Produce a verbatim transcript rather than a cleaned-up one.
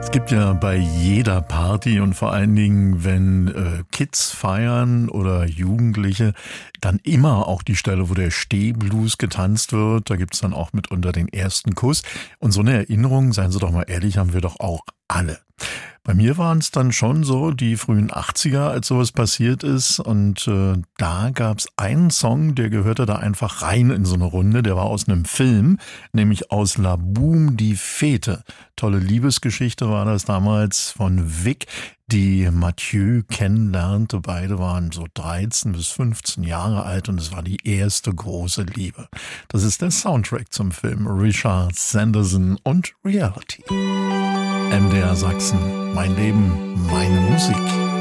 Es gibt ja bei jeder Party und vor allen Dingen, wenn äh, Kids feiern oder Jugendliche, dann immer auch die Stelle, wo der Stehblues getanzt wird. Da gibt's dann auch mitunter den ersten Kuss. Und so eine Erinnerung, seien Sie doch mal ehrlich, haben wir doch auch alle. Bei mir waren es dann schon so die frühen achtziger, als sowas passiert ist. Und äh, da gab's einen Song, der gehörte da einfach rein in so eine Runde. Der war aus einem Film, nämlich aus La Boum die Fete. Tolle Liebesgeschichte war das damals von Vic, die Mathieu kennenlernte. Beide waren so dreizehn bis fünfzehn Jahre alt und es war die erste große Liebe. Das ist der Soundtrack zum Film Richard Sanderson und Reality. M D R Sachsen, mein Leben, meine Musik.